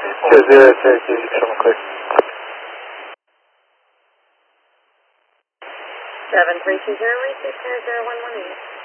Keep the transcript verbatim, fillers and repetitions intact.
two zero zero two six seven clear. seven three two zero eight six zero zero one one eight.